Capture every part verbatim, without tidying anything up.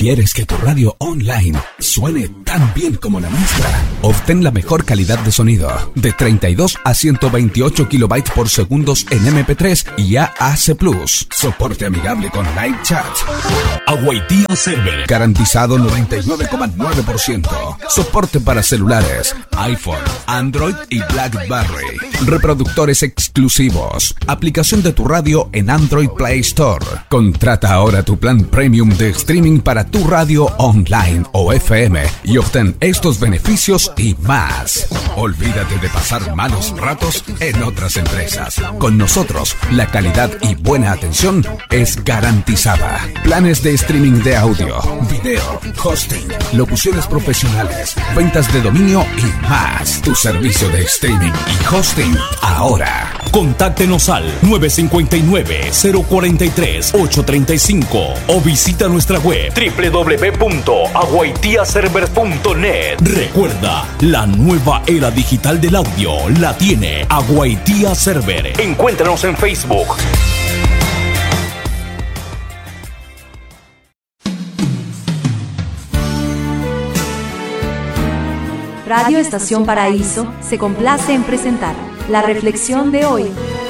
¿Quieres que tu radio online suene tan bien como la nuestra? Obtén la mejor calidad de sonido de treinta y dos a ciento veintiocho kilobytes por segundo en eme pe tres y A A C plus. Soporte amigable con live chat. Awaitia Server. Garantizado noventa y nueve coma nueve por ciento. Soporte para celulares, iPhone, Android y BlackBerry. Reproductores exclusivos. Aplicación de tu radio en Android Play Store. Contrata ahora tu plan premium de streaming para tu radio online o F M y obtén estos beneficios y más. Olvídate de pasar malos ratos en otras empresas. Con nosotros, la calidad y buena atención es garantizada. Planes de streaming de audio, video, hosting, locuciones profesionales, ventas de dominio y más. Tu servicio de streaming y hosting ahora. Contáctenos al nueve cinco nueve, cero cuatro tres, ocho tres cinco o visita nuestra web doble u doble u doble u punto awaitia server punto net. Recuerda, la nueva era digital del audio la tiene Awaitia Server. Encuéntranos en Facebook. Radio Estación Paraíso se complace en presentar la reflexión de hoy.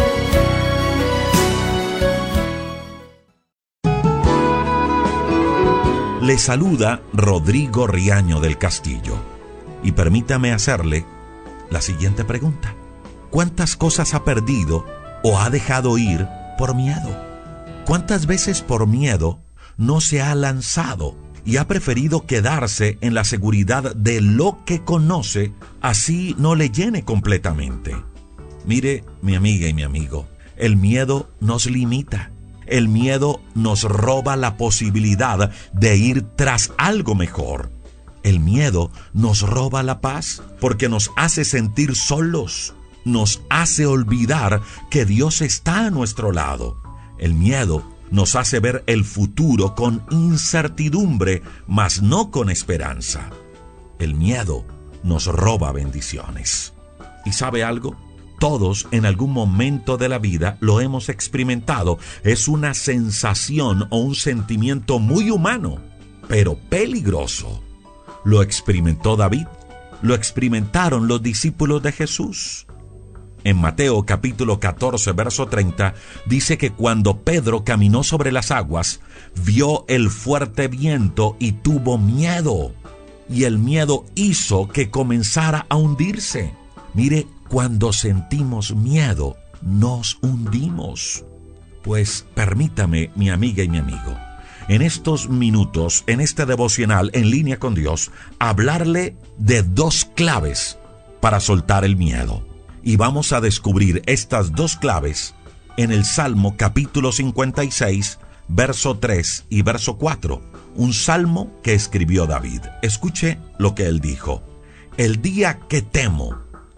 Le saluda Rodrigo Riaño del Castillo y permítame hacerle la siguiente pregunta. ¿Cuántas cosas ha perdido o ha dejado ir por miedo? ¿Cuántas veces por miedo no se ha lanzado y ha preferido quedarse en la seguridad de lo que conoce, así no le llene completamente? Mire, mi amiga y mi amigo, el miedo nos limita. El miedo nos roba la posibilidad de ir tras algo mejor. El miedo nos roba la paz porque nos hace sentir solos. Nos hace olvidar que Dios está a nuestro lado. El miedo nos hace ver el futuro con incertidumbre, mas no con esperanza. El miedo nos roba bendiciones. ¿Y sabe algo? Todos en algún momento de la vida lo hemos experimentado. Es una sensación o un sentimiento muy humano, pero peligroso. Lo experimentó David, lo experimentaron los discípulos de Jesús. En Mateo capítulo catorce, verso treinta, dice que cuando Pedro caminó sobre las aguas, vio el fuerte viento y tuvo miedo. Y el miedo hizo que comenzara a hundirse. Mire, cuando sentimos miedo, nos hundimos. Pues permítame, mi amiga y mi amigo, en estos minutos, en este devocional en línea con Dios, hablarle de dos claves para soltar el miedo. Y vamos a descubrir estas dos claves en el Salmo capítulo cincuenta y seis, verso tres y verso cuatro. Un salmo que escribió David. Escuche lo que él dijo. El día que temo,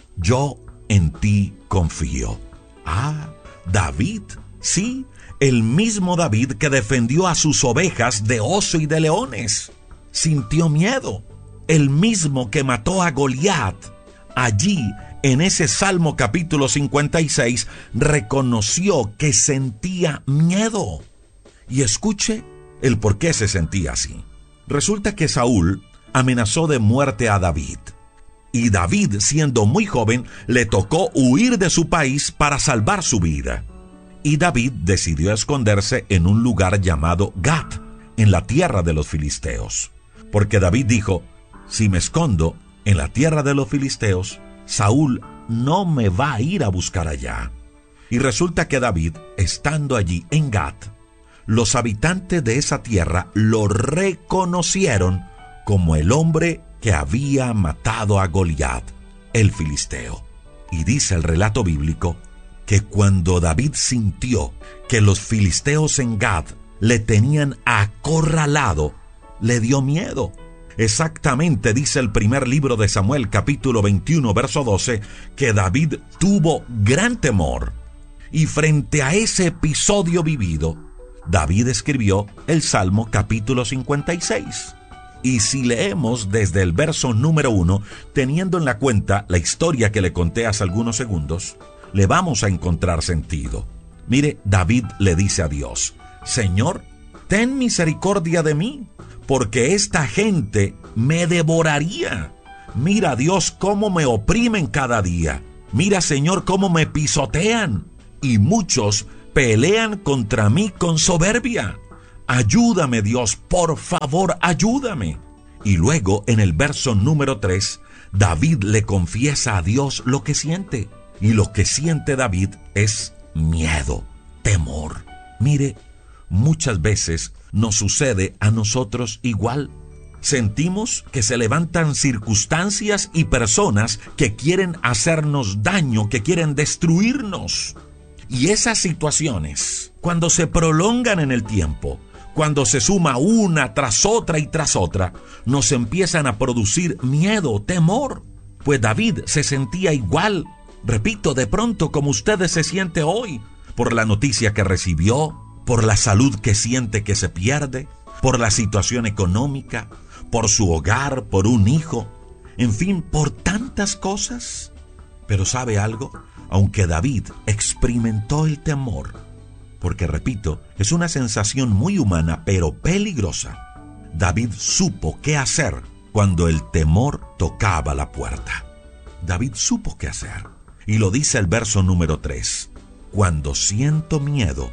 yo en ti confío. Ah, David, sí, el mismo David que defendió a sus ovejas de oso y de leones. Sintió miedo. El mismo que mató a Goliat. Allí, en ese Salmo capítulo cincuenta y seis, reconoció que sentía miedo. Y escuche el por qué se sentía así. Resulta que Saúl amenazó de muerte a David. Y David, siendo muy joven, le tocó huir de su país para salvar su vida. Y David decidió esconderse en un lugar llamado Gat, en la tierra de los filisteos. Porque David dijo, si me escondo en la tierra de los filisteos, Saúl no me va a ir a buscar allá. Y resulta que David, estando allí en Gat, los habitantes de esa tierra lo reconocieron como el hombre que había matado a Goliat, el filisteo. Y dice el relato bíblico que cuando David sintió que los filisteos en Gad le tenían acorralado, le dio miedo. Exactamente dice el primer libro de Samuel, capítulo veintiuno, verso doce, que David tuvo gran temor. Y frente a ese episodio vivido, David escribió el Salmo capítulo cincuenta y seis. Y si leemos desde el verso número uno, teniendo en la cuenta la historia que le conté hace algunos segundos, le vamos a encontrar sentido. Mire, David le dice a Dios, Señor, ten misericordia de mí, porque esta gente me devoraría. Mira, Dios, cómo me oprimen cada día. Mira, Señor, cómo me pisotean. Y muchos pelean contra mí con soberbia. Ayúdame, Dios, por favor, ayúdame. Y luego, en el verso número tres, David le confiesa a Dios lo que siente. Y lo que siente David es miedo, temor. Mire, muchas veces nos sucede a nosotros igual. Sentimos que se levantan circunstancias y personas que quieren hacernos daño, que quieren destruirnos. Y esas situaciones, cuando se prolongan en el tiempo, cuando se suma una tras otra y tras otra, nos empiezan a producir miedo, temor. Pues David se sentía igual, repito, de pronto como usted se siente hoy, por la noticia que recibió, por la salud que siente que se pierde, por la situación económica, por su hogar, por un hijo, en fin, por tantas cosas. Pero ¿sabe algo? Aunque David experimentó el temor, porque repito, es una sensación muy humana, pero peligrosa, David supo qué hacer cuando el temor tocaba la puerta. David supo qué hacer. Y lo dice el verso número tres. Cuando siento miedo,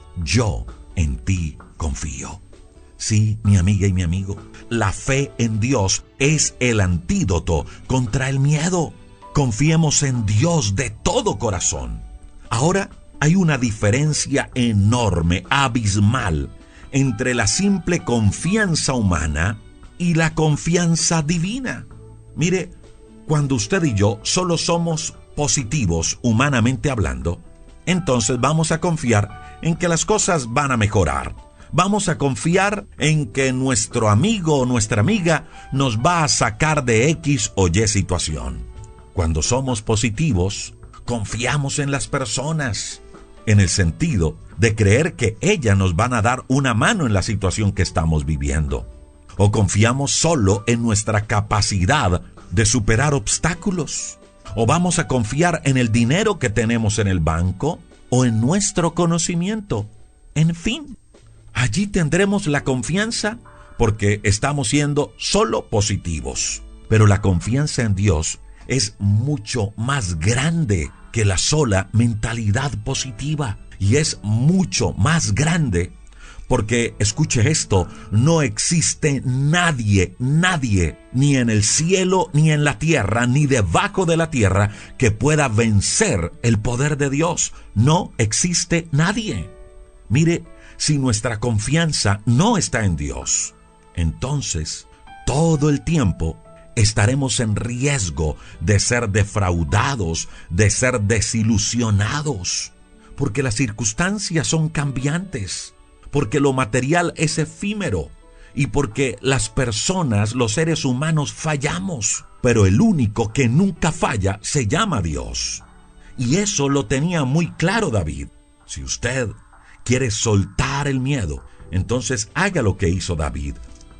yo en ti confío. Sí, mi amiga y mi amigo, la fe en Dios es el antídoto contra el miedo. Confiemos en Dios de todo corazón. Ahora, hay una diferencia enorme, abismal, entre la simple confianza humana y la confianza divina. Mire, cuando usted y yo solo somos positivos humanamente hablando, entonces vamos a confiar en que las cosas van a mejorar. Vamos a confiar en que nuestro amigo o nuestra amiga nos va a sacar de X o Y situación. Cuando somos positivos, confiamos en las personas, en el sentido de creer que ellas nos van a dar una mano en la situación que estamos viviendo. O confiamos solo en nuestra capacidad de superar obstáculos. O vamos a confiar en el dinero que tenemos en el banco o en nuestro conocimiento. En fin, allí tendremos la confianza porque estamos siendo solo positivos. Pero la confianza en Dios es mucho más grande que la sola mentalidad positiva. Y es mucho más grande porque, escuche esto, no existe nadie, nadie, ni en el cielo, ni en la tierra, ni debajo de la tierra, que pueda vencer el poder de Dios. No existe nadie. Mire, si nuestra confianza no está en Dios, entonces todo el tiempo estaremos en riesgo de ser defraudados, de ser desilusionados, porque las circunstancias son cambiantes, porque lo material es efímero y porque las personas, los seres humanos, fallamos. Pero el único que nunca falla se llama Dios. Y eso lo tenía muy claro David. Si usted quiere soltar el miedo, entonces haga lo que hizo David.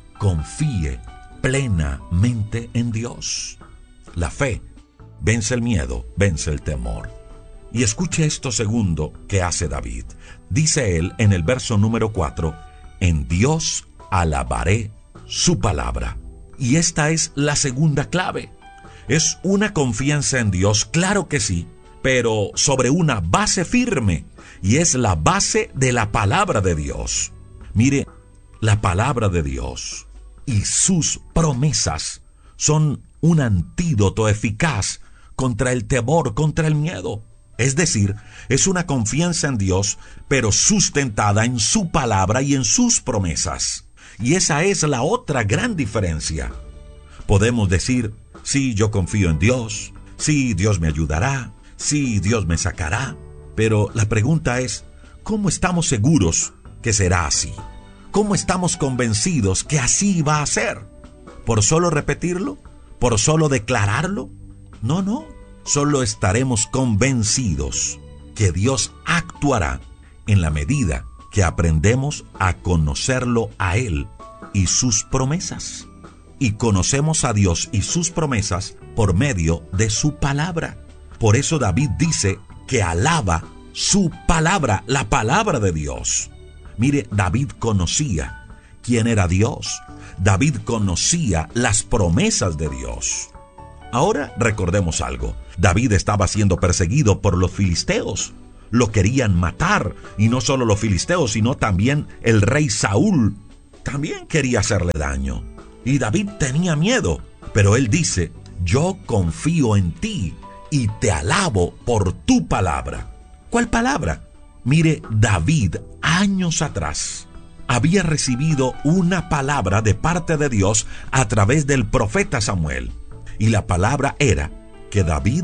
Confíe plenamente en Dios. La fe vence el miedo, vence el temor. Y escuche esto segundo que hace David. Dice él en el verso número cuatro, en Dios alabaré su palabra. Y esta es la segunda clave. Es una confianza en Dios, claro que sí, pero sobre una base firme, y es la base de la palabra de Dios. Mire, la palabra de Dios y sus promesas son un antídoto eficaz contra el temor, contra el miedo. Es decir, es una confianza en Dios, pero sustentada en su palabra y en sus promesas. Y esa es la otra gran diferencia. Podemos decir, sí, yo confío en Dios, sí, Dios me ayudará, sí, Dios me sacará. Pero la pregunta es, ¿cómo estamos seguros que será así? ¿Cómo estamos convencidos que así va a ser? ¿Por solo repetirlo? ¿Por solo declararlo? No, no. Solo estaremos convencidos que Dios actuará en la medida que aprendemos a conocerlo a Él y sus promesas. Y conocemos a Dios y sus promesas por medio de su palabra. Por eso David dice que alaba su palabra, la palabra de Dios. Mire, David conocía quién era Dios. David conocía las promesas de Dios. Ahora recordemos algo. David estaba siendo perseguido por los filisteos. Lo querían matar, y no solo los filisteos, sino también el rey Saúl. También quería hacerle daño. Y David tenía miedo, pero él dice: yo confío en ti y te alabo por tu palabra. ¿Cuál palabra? Mire, David, años atrás, había recibido una palabra de parte de Dios a través del profeta Samuel. Y la palabra era que David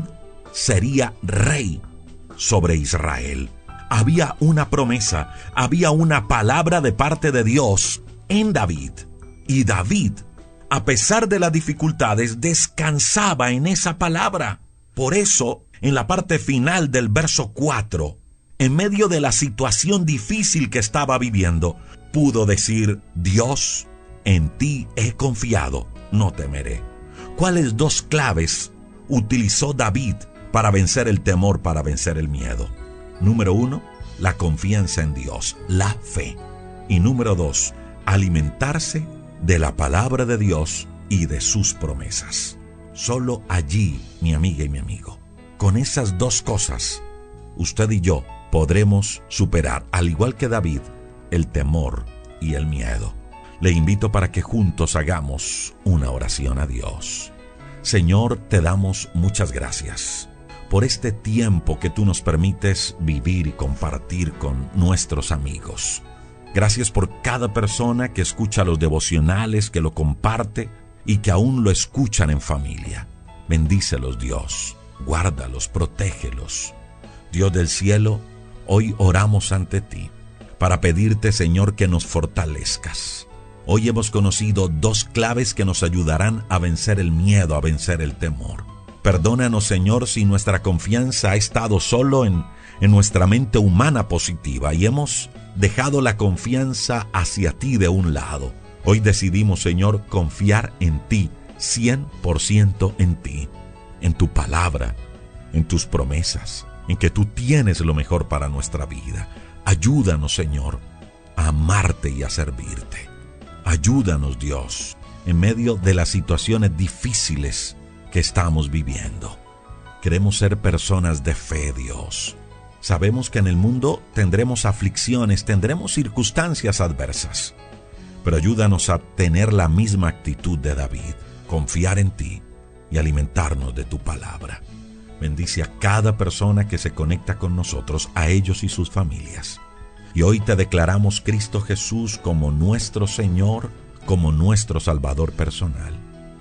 sería rey sobre Israel. Había una promesa, había una palabra de parte de Dios en David. Y David, a pesar de las dificultades, descansaba en esa palabra. Por eso, en la parte final del verso cuatro, en medio de la situación difícil que estaba viviendo, pudo decir: Dios, en ti he confiado, no temeré. ¿Cuáles dos claves utilizó David para vencer el temor, para vencer el miedo? Número uno, la confianza en Dios, la fe. Y número dos, alimentarse de la palabra de Dios y de sus promesas. Solo allí, mi amiga y mi amigo, con esas dos cosas, usted y yo podremos superar, al igual que David, el temor y el miedo. Le invito para que juntos hagamos una oración a Dios. Señor, te damos muchas gracias por este tiempo que tú nos permites vivir y compartir con nuestros amigos. Gracias por cada persona que escucha los devocionales, que lo comparte y que aún lo escuchan en familia. Bendícelos, Dios. Guárdalos, protégelos. Dios del cielo, hoy oramos ante ti para pedirte, Señor, que nos fortalezcas. Hoy hemos conocido dos claves que nos ayudarán a vencer el miedo, a vencer el temor. Perdónanos, Señor, si nuestra confianza ha estado solo en, en nuestra mente humana positiva y hemos dejado la confianza hacia ti de un lado. Hoy decidimos, Señor, confiar en ti, cien por ciento en ti, en tu palabra, en tus promesas, en que tú tienes lo mejor para nuestra vida. Ayúdanos, Señor, a amarte y a servirte. Ayúdanos, Dios, en medio de las situaciones difíciles que estamos viviendo. Queremos ser personas de fe, Dios. Sabemos que en el mundo tendremos aflicciones, tendremos circunstancias adversas, pero ayúdanos a tener la misma actitud de David, confiar en ti y alimentarnos de tu palabra. Bendice a cada persona que se conecta con nosotros, a ellos y sus familias. Y hoy te declaramos, Cristo Jesús, como nuestro Señor, como nuestro Salvador personal.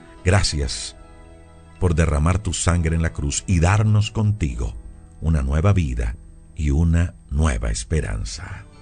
Gracias por derramar tu sangre en la cruz y darnos contigo una nueva vida y una nueva esperanza.